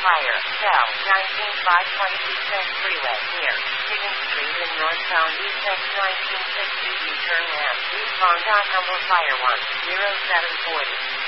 Fire, Shell, 19522 Tech Freeway, near Higgins Street in Northtown, Tech 1960, U-turn left, eastbound on number Fire 10740.